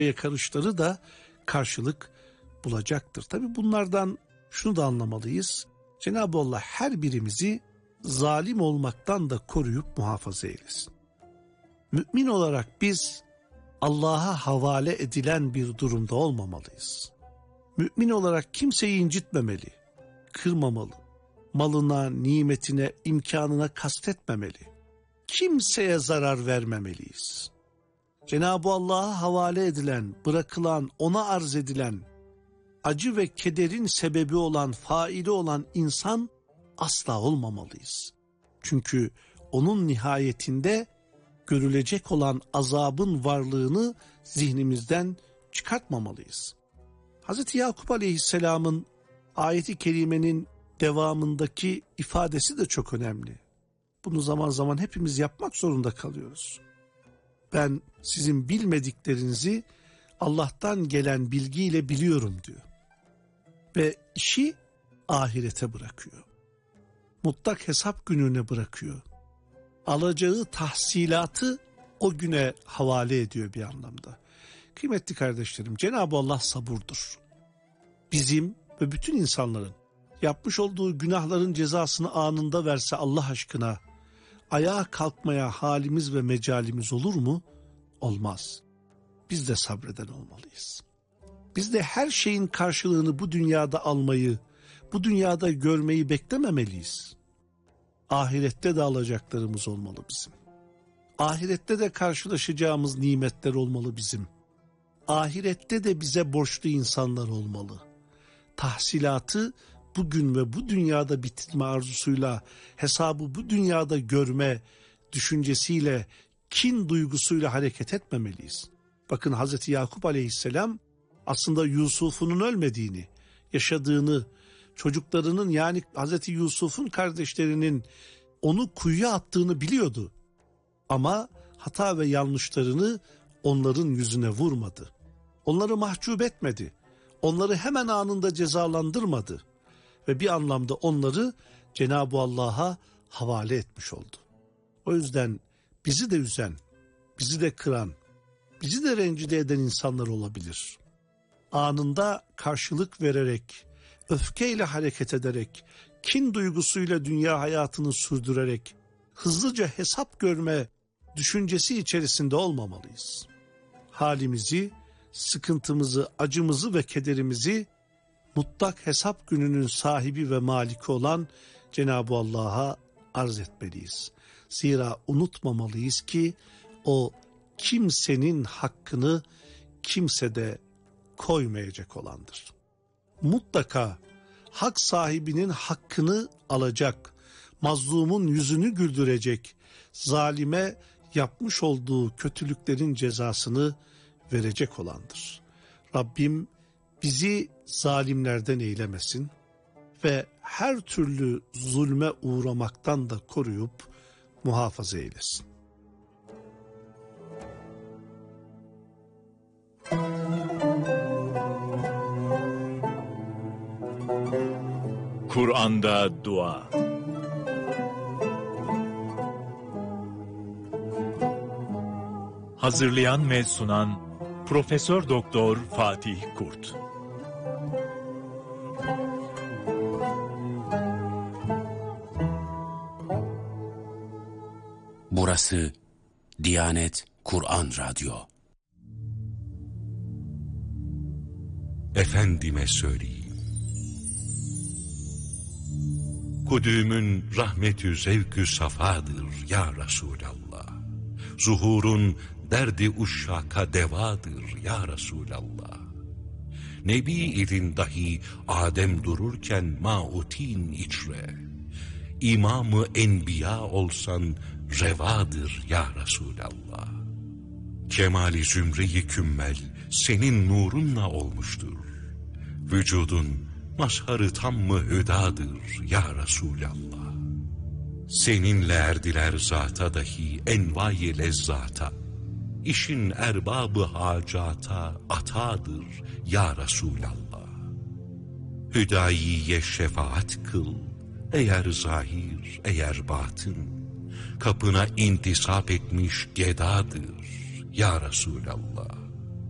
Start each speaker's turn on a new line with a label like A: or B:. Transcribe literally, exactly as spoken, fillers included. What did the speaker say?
A: yakarışları da karşılık bulacaktır. Tabi bunlardan şunu da anlamalıyız. Cenab-ı Allah her birimizi zalim olmaktan da koruyup muhafaza eylesin. Mümin olarak biz Allah'a havale edilen bir durumda olmamalıyız. Mümin olarak kimseyi incitmemeli, kırmamalı, malına, nimetine, imkanına kastetmemeli. Kimseye zarar vermemeliyiz. Cenab-ı Allah'a havale edilen, bırakılan, ona arz edilen, acı ve kederin sebebi olan, faili olan insan asla olmamalıyız. Çünkü onun nihayetinde görülecek olan azabın varlığını zihnimizden çıkartmamalıyız. Hazreti Yakup Aleyhisselam'ın ayeti kerimenin devamındaki ifadesi de çok önemli. Bunu zaman zaman hepimiz yapmak zorunda kalıyoruz. Ben sizin bilmediklerinizi Allah'tan gelen bilgiyle biliyorum diyor. Ve işi ahirete bırakıyor. Mutlak hesap gününe bırakıyor. Alacağı tahsilatı o güne havale ediyor bir anlamda. Kıymetli kardeşlerim, Cenab-ı Allah saburdur. Bizim ve bütün insanların yapmış olduğu günahların cezasını anında verse Allah aşkına ayağa kalkmaya halimiz ve mecalimiz olur mu? Olmaz. Biz de sabreden olmalıyız. Biz de her şeyin karşılığını bu dünyada almayı, bu dünyada görmeyi beklememeliyiz. Ahirette de alacaklarımız olmalı bizim. Ahirette de karşılaşacağımız nimetler olmalı bizim. Ahirette de bize borçlu insanlar olmalı. Tahsilatı bugün ve bu dünyada bitirme arzusuyla, hesabı bu dünyada görme düşüncesiyle, kin duygusuyla hareket etmemeliyiz. Bakın Hazreti Yakup Aleyhisselam aslında Yusuf'un ölmediğini, yaşadığını, çocuklarının yani Hazreti Yusuf'un kardeşlerinin onu kuyuya attığını biliyordu. Ama hata ve yanlışlarını onların yüzüne vurmadı. Onları mahcup etmedi. Onları hemen anında cezalandırmadı. Ve bir anlamda onları Cenab-ı Allah'a havale etmiş oldu. O yüzden bizi de üzen, bizi de kıran, bizi de rencide eden insanlar olabilir. Anında karşılık vererek, öfkeyle hareket ederek, kin duygusuyla dünya hayatını sürdürerek, hızlıca hesap görme düşüncesi içerisinde olmamalıyız. Halimizi, sıkıntımızı, acımızı ve kederimizi mutlak hesap gününün sahibi ve maliki olan Cenab-ı Allah'a arz etmeliyiz. Zira unutmamalıyız ki o kimsenin hakkını kimsede koymayacak olandır. Mutlaka hak sahibinin hakkını alacak, mazlumun yüzünü güldürecek, zalime yapmış olduğu kötülüklerin cezasını verecek olandır. Rabbim bizi zalimlerden eylemesin ve her türlü zulme uğramaktan da koruyup muhafaza eylesin.
B: Kur'an'da dua. Hazırlayan ve sunan Profesör Doktor Fatih Kurt.
C: Burası Diyanet Kur'an Radyo.
D: Efendime söyleyeyim. Kudümün rahmetü zevkü safadır ya Resulallah. Zuhurun derdi uşşaka devadır ya Resulallah. Nebi idin dahi Adem dururken mautin içre. İmamı enbiya olsan revadır ya Resulallah. Kemali zümre-i kümmel senin nurunla olmuştur. Vücudun mazharı tam mı hüdadır ya Resulallah. Seninle erdiler zata dahi envai lezzata. İşin erbabı hacata atadır ya Resulallah. Hüdayiye şefaat kıl, eğer zahir, eğer batın. Kapına intisap etmiş gedadır ya Resulallah.